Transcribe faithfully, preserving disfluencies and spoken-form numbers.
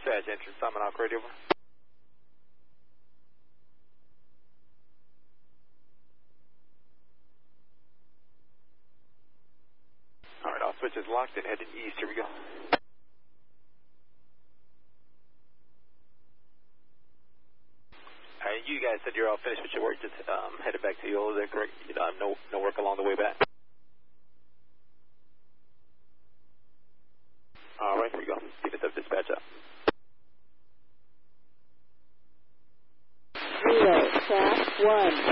dispatch, entrance Simon Hawk radio over. All right, all switches locked and heading east. Here we go. All right, you guys said you're all finished with your work, just um, headed back to Yola. Is that correct? You know, no, no work along the way back. All right, here we go. Keep this up, dispatch up. Zero, track one.